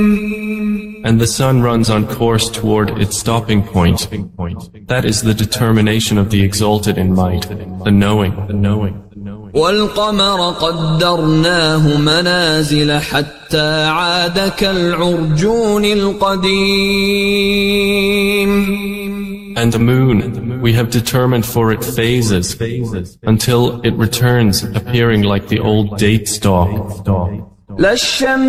And the sun runs on course toward its stopping point. That is the determination of the exalted in might, the knowing. وَالْقَمَرَ قَدَّرْنَاهُ مَنَازِلَ حَتَّى عَادَ كَالْعُرْجُونِ الْقَدِيمِ. And the moon, we have determined for it phases, until it returns appearing like the old date stalk.